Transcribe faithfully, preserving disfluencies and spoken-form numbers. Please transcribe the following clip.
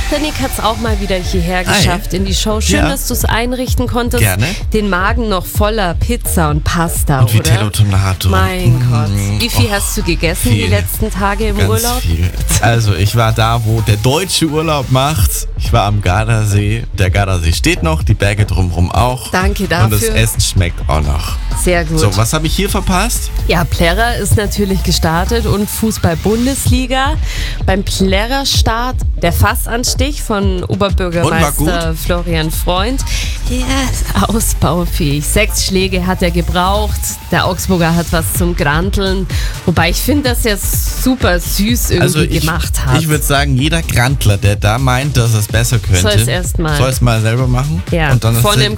Der Nick hat es auch mal wieder hierher geschafft in die Show. Schön, Ja. dass du es einrichten konntest. Gerne. Den Magen noch voller Pizza und Pasta, Und oder? Vitello Tonato. Mein Mm. Gott. Wie viel Oh, hast du gegessen viel. die letzten Tage im Ganz Urlaub? viel. Also ich war da, wo der Deutsche Urlaub macht. Ich war am Gardasee. Der Gardasee steht noch, die Berge drumherum auch. Danke Und das dafür. Essen schmeckt auch noch. Sehr gut. So, was habe ich hier verpasst? Ja, Plärrer ist natürlich gestartet und Fußball-Bundesliga. Beim Plärrer-Start der Fassanstich von Oberbürgermeister Und war Florian Freund. Ja, ausbaufähig. Sechs Schläge hat er gebraucht. Der Augsburger hat was zum Granteln. Wobei ich finde, dass er es super süß irgendwie Also ich, gemacht hat. ich würde sagen, jeder Grantler, der da meint, dass er es besser könnte, Soll es erst mal. soll es mal selber machen. Ja, und dann ist vorne der- im